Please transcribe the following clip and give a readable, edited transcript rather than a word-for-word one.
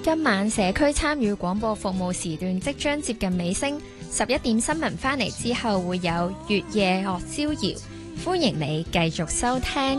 今晚社區參與廣播服務時段即將接近尾聲，11點新聞返嚟之後會有月夜樂逍遙，歡迎你繼續收聽。